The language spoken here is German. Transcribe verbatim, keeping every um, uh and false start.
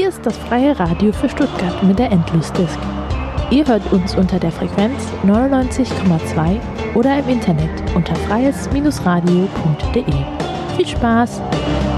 Hier ist das freie Radio für Stuttgart mit der Endlosdisk. Ihr hört uns unter der Frequenz neunundneunzig Komma zwei oder im Internet unter freies Bindestrich radio punkt de. Viel Spaß!